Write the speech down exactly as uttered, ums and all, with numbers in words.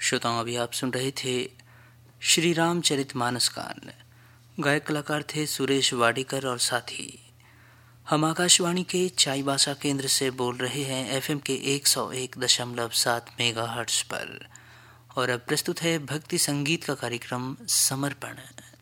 श्रोताओं, अभी आप सुन रहे थे श्री रामचरितमानस गान। गायक कलाकार थे सुरेश वाडीकर और साथी। हम आकाशवाणी के चाईबासा केंद्र से बोल रहे हैं एफएम के एक सौ एक दशमलव सात मेगाहर्ट्ज पर। और अब प्रस्तुत है भक्ति संगीत का कार्यक्रम समर्पण।